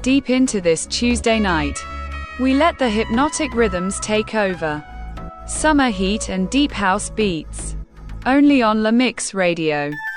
Deep into this Tuesday night, we let the hypnotic rhythms take over. Summer heat and deep house beats. Only on La Mix Radio.